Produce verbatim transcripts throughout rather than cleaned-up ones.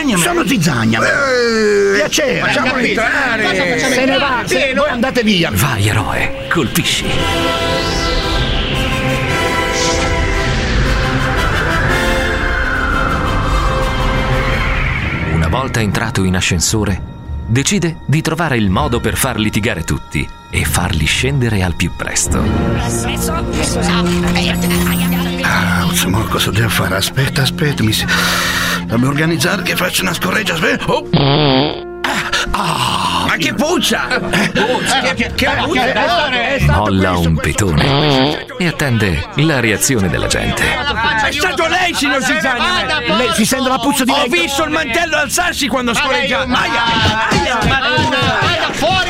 Zizzania. Sono Zizzania. Eh, Piacere. Facciamolo entrare. Se ne va, se voi andate via. Vai, eroe, colpisci. Una volta entrato in ascensore, decide di trovare il modo per far litigare tutti e farli scendere al più presto. Ah, insomma, cosa devo fare? Aspetta, aspetta, mi si... Devo organizzare che faccio una scorreggia. Aspetta. Oh. Ah, Ma che puzza! Puzza! Che, che, che puzza! Molla un petone e attende la reazione della gente. È stato lei, signor Zizzania! Lei si sente la puzza di Ho lei? visto il mantello alzarsi quando scorreggia! Aia! Aia! Aia, fuori!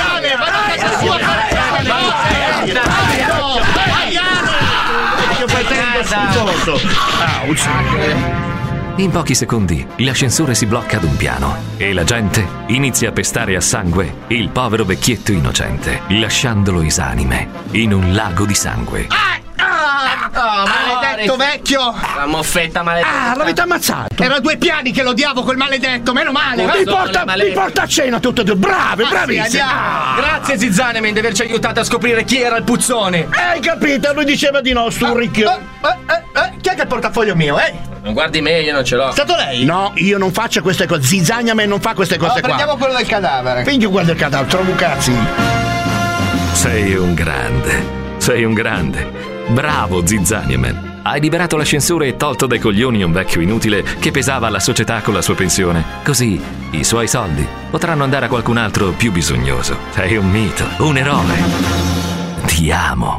In pochi secondi l'ascensore si blocca ad un piano e la gente inizia a pestare a sangue il povero vecchietto innocente, lasciandolo esanime in un lago di sangue. Oh, maledetto vecchio! La moffetta maledetta. Ah, l'avete ammazzato! Erano due piani che lo odiavo quel maledetto, meno male! Mi porta, mi porta a cena tutte e due, brave, bravissime! Ah, grazie Zizzanemen di averci aiutato a scoprire chi era il puzzone. Hai capito? Lui diceva di no, stu ricchio. Eh, eh, eh, chi è che ha il portafoglio mio, eh? Non guardi me, io non ce l'ho. È stato lei? No, io non faccio queste cose. Zizzania me non fa queste cose No, qua. prendiamo quello del cadavere. Finché guarda il cadavere, trovo cazzi. Sei un grande, sei un grande. Bravo Zizzaniamen. Hai liberato l'ascensore e tolto dai coglioni un vecchio inutile che pesava alla società con la sua pensione. Così i suoi soldi potranno andare a qualcun altro più bisognoso. Sei un mito, un eroe. Ti amo.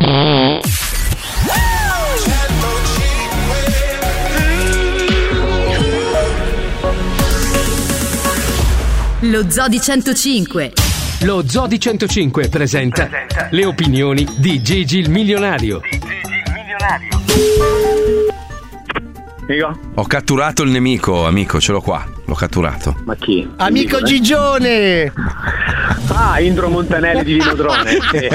Lo Zoo di centocinque. Lo Zoo di centocinque presenta, presenta le opinioni di Gigi il milionario. Di Gigi il milionario. Amico? Ho catturato il nemico, amico, ce l'ho qua. L'ho catturato. Ma chi? Amico Gigione! Ah, Indro Montanelli di Vimodrone. Sì.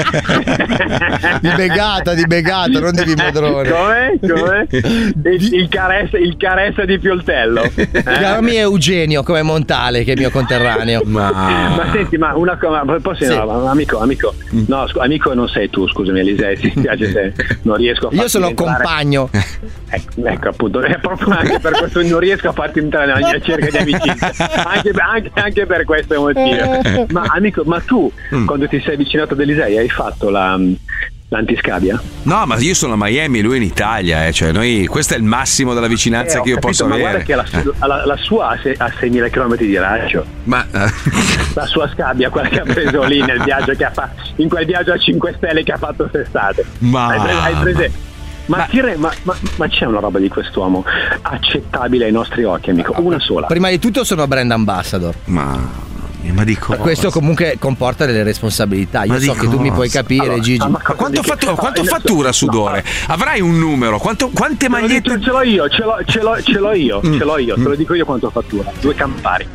Di Begato, di Begato, non di Vimodrone. Come? Come? Il, il, caressa, il caressa di Pioltello. Eh? Chiamami Eugenio come Montale, che è mio conterraneo. Ma, ma senti, ma una cosa, posso sì. no, amico, amico. No, scu- amico non sei tu, scusami Elisei, ti spiace se non riesco a farti Io sono entrare. compagno. Ecco, ecco, appunto, è proprio anche per questo non riesco a farti entrare nella mia cerca di amicizia. Anche, anche, anche per questo motivo. Ma amico, ma tu mm. quando ti sei avvicinato ad Elisei hai fatto la l'antiscabia? No, ma io sono a Miami e lui in Italia, eh. Cioè noi, questo è il massimo della vicinanza eh, che io capito, posso ma avere. Guarda che la, la, la sua ha, se, ha seimila chilometri di raggio. Ma la sua scabbia, quella che ha preso lì nel viaggio che ha fatto, in quel viaggio a cinque stelle che ha fatto quest'estate. Ma hai preso, hai preso Ma, ma, tire, ma, ma, ma c'è una roba di quest'uomo accettabile ai nostri occhi, amico? Una sola. Prima di tutto sono brand ambassador. Ma ma dico questo comunque comporta delle responsabilità. Io ma so che tu mi puoi capire, allora, Gigi. Ma quanto, fattura, quanto fattura Sudore? No. Avrai un numero? Quanto, quante magliette? Ce l'ho io, ce l'ho, ce l'ho, ce l'ho io, mm. ce l'ho io, te lo dico io quanto fattura. Due Campari.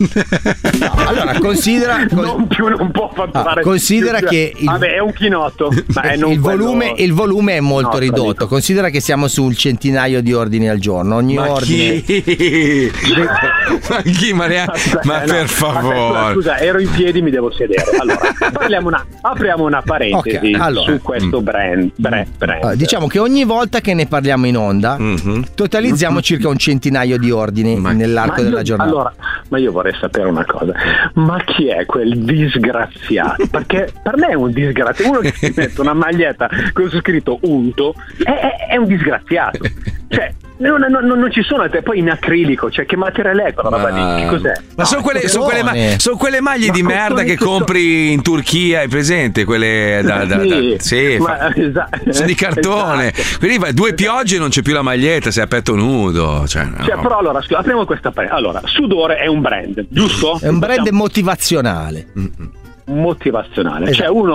No, allora considera cos- non più non può fatturare. Ah, considera più, che il, vabbè è un chinotto, ma è non il volume quello... il volume è molto no, ridotto. Amico. Considera che siamo sul centinaio di ordini al giorno. Ogni ma ordine chi? ma chi ma, ne... aspetta, ma per no, favore aspetta, scusa, ero in piedi, mi devo sedere. Allora parliamo una, apriamo una parentesi okay, allora. su questo brand, brand, brand. Allora, diciamo che ogni volta che ne parliamo in onda mm-hmm. totalizziamo mm-hmm. circa un centinaio di ordini ma nell'arco io, della giornata. Allora, ma io vorrei sapere una cosa, ma chi è quel disgraziato? Perché per me è un disgraziato, uno che si mette una maglietta con su scritto unto è, è, è un disgraziato, cioè non, non, non ci sono te poi in acrilico, cioè che materiale è quella roba lì? Che cos'è? Ma no, sono, quelle, sono, quelle ma- sono quelle maglie ma di merda che compri in Turchia, hai presente? Quelle da, da, sì, da, sì ma, esatto, sono di cartone, esatto. Quindi vai, due piogge e non c'è più la maglietta, sei a petto nudo, cioè, no. Cioè, però allora scusa, apriamo questa pre- allora Sudore è un brand, giusto? È un brand Siamo... motivazionale. motivazionale, esatto. cioè uno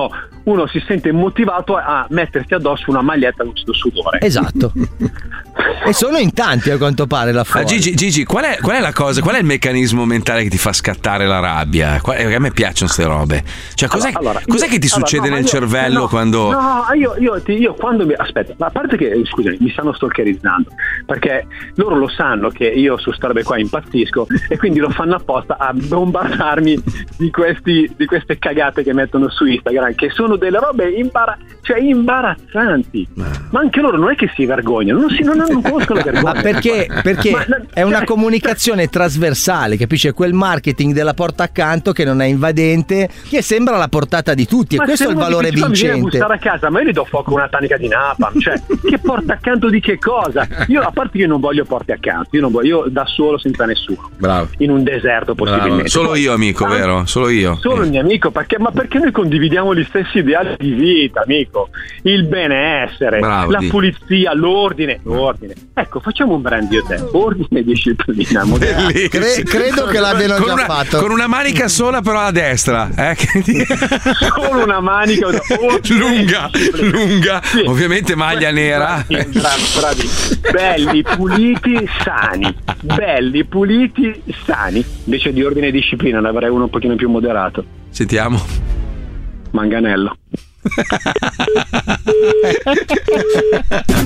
uno si sente motivato a mettersi addosso una maglietta lucido sudore. Esatto. E sono in tanti a quanto pare là fuori. Ah, Gigi, Gigi qual, è, qual è la cosa, qual è il meccanismo mentale che ti fa scattare la rabbia? Qual, a me piacciono ste robe. Cioè, cos'è, allora, allora, cos'è io, che ti allora, succede no, nel io, cervello no, quando. No, io, io, io, io quando mi. Aspetta, a parte che, scusami, mi stanno stalkerizzando. Perché loro lo sanno che io su sta robe qua impazzisco e quindi lo fanno apposta a bombardarmi di, questi, di queste cagate che mettono su Instagram, che sono delle robe imbara- cioè imbarazzanti. Ma anche loro non è che si vergognano, non, si, non, non conoscono la vergogna. Ma perché? Perché Ma, è una cioè, comunicazione trasversale, capisci? È quel marketing della porta accanto che non è invadente, che sembra alla portata di tutti, e questo è il valore vincente. Ma se uno mi vincente. bussare a casa, ma io gli do fuoco con una tanica di napalm, cioè che porta accanto di che cosa? Io, a parte che io non voglio porti accanto, io non voglio, io da solo senza nessuno. Bravo. In un deserto possibilmente. Bravo. Solo io, amico, ma, vero? Solo io. Solo il mio amico, perché, ma perché noi condividiamo gli stessi ideali di vita, amico. Il benessere, Bravo, la di. pulizia, l'ordine. L'ordine. Ecco, facciamo un brand io e te. Ordine e disciplina moderna. Cre- credo che l'abbiano con già una, fatto. Con una manica sola, però a destra. Eh? Solo una manica lunga, lunga. Sì. Ovviamente maglia nera. Bravi, bravi, bravi. Belli, puliti, sani. Belli, puliti, sani. Invece di ordine e disciplina ne avrei uno un pochino più moderato. Sentiamo. Manganello.